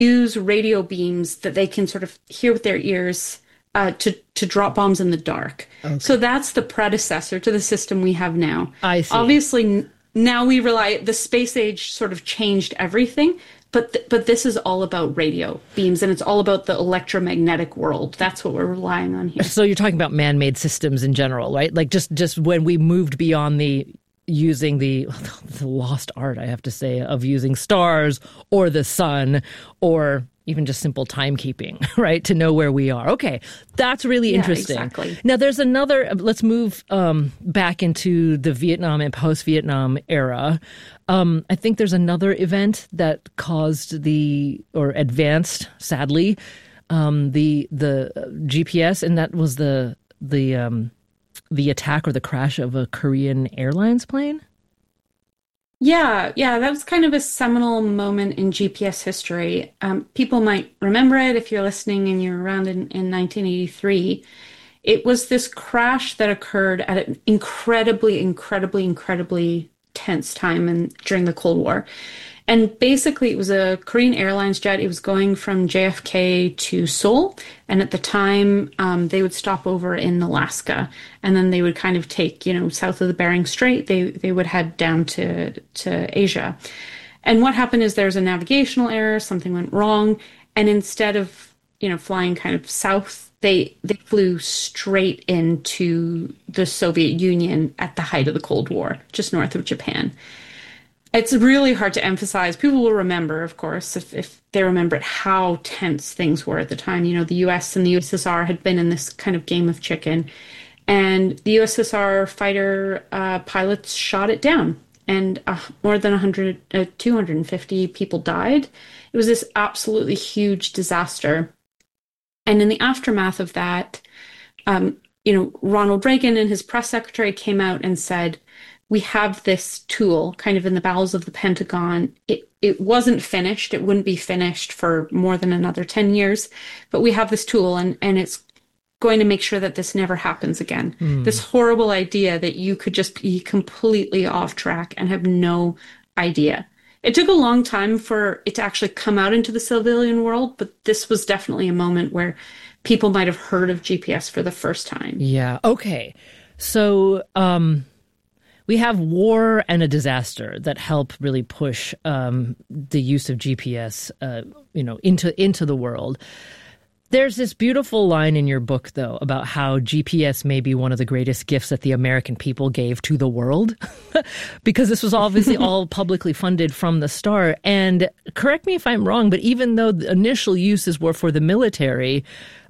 use radio beams that they can sort of hear with their ears to drop bombs in the dark. Okay. So that's the predecessor to the system we have now. I see. Obviously, now we rely, the space age sort of changed everything, but this is all about radio beams, and it's all about the electromagnetic world. That's what we're relying on here. So you're talking about man-made systems in general, right? Like just when we moved beyond using the lost art, I have to say, of using stars or the sun or even just simple timekeeping, right, to know where we are. Okay, that's really interesting. Exactly. Now, there's another, let's move back into the Vietnam and post-Vietnam era. I think there's another event that caused or advanced, sadly, the GPS, and that was the attack or the crash of a Korean Airlines plane? Yeah, that was kind of a seminal moment in GPS history. People might remember it if you're listening and you're around in 1983. It was this crash that occurred at an incredibly tense time during the Cold War. And basically, it was a Korean Airlines jet. It was going from JFK to Seoul. And at the time, they would stop over in Alaska. And then they would kind of take, south of the Bering Strait, they would head down to Asia. And what happened is there's a navigational error. Something went wrong. And instead of, flying kind of south, they flew straight into the Soviet Union at the height of the Cold War, just north of Japan. It's really hard to emphasize. People will remember, of course, if they remember how tense things were at the time. The US and the USSR had been in this kind of game of chicken. And the USSR fighter pilots shot it down. And more than 250 people died. It was this absolutely huge disaster. And in the aftermath of that, Ronald Reagan and his press secretary came out and said, we have this tool kind of in the bowels of the Pentagon. It wasn't finished. It wouldn't be finished for more than another 10 years. But we have this tool, and it's going to make sure that this never happens again. This horrible idea that you could just be completely off track and have no idea. It took a long time for it to actually come out into the civilian world, but this was definitely a moment where people might have heard of GPS for the first time. Yeah. Okay. So, we have war and a disaster that help really push the use of GPS, into the world. There's this beautiful line in your book, though, about how GPS may be one of the greatest gifts that the American people gave to the world, because this was obviously all publicly funded from the start. And correct me if I'm wrong, but even though the initial uses were for the military,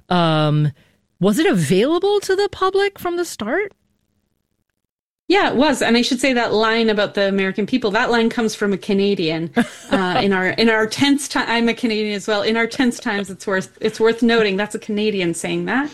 was it available to the public from the start? Yeah, it was. And I should say that line about the American people, that line comes from a Canadian. In our tense time, I'm a Canadian as well. In our tense times, it's worth noting that's a Canadian saying that.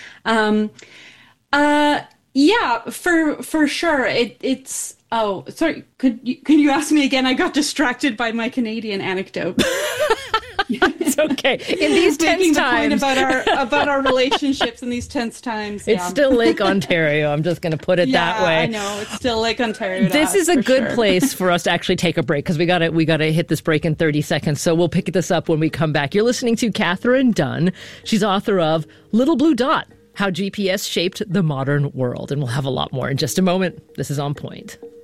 Yeah, for sure. It's oh, sorry. Could you ask me again? I got distracted by my Canadian anecdote. It's okay. In these tense times, about our relationships in these tense times. It's still Lake Ontario. I'm just going to put it that way. I know it's still Lake Ontario. This is a good place for us to actually take a break, because we got to hit this break in 30 seconds. So we'll pick this up when we come back. You're listening to Katherine Dunn. She's author of Little Blue Dot: How GPS Shaped the Modern World, and we'll have a lot more in just a moment. This is On Point.